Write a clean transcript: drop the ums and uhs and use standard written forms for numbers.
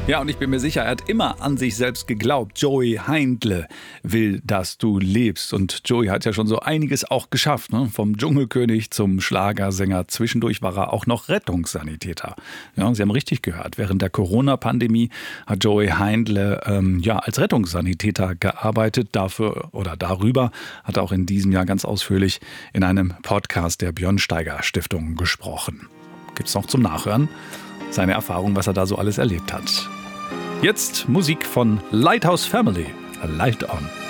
Ja, und ich bin mir sicher, er hat immer an sich selbst geglaubt. Joey Heindle will, dass du lebst. Und Joey hat ja schon so einiges auch geschafft, ne? Vom Dschungelkönig zum Schlagersänger. Zwischendurch war er auch noch Rettungssanitäter. Ja, Sie haben richtig gehört. Während der Corona-Pandemie hat Joey Heindle als Rettungssanitäter gearbeitet. Dafür oder darüber hat er auch in diesem Jahr ganz ausführlich in einem Podcast der Björn Steiger Stiftung gesprochen. Gibt's noch zum Nachhören seine Erfahrung, was er da so alles erlebt hat. Jetzt Musik von Lighthouse Family, A Light On.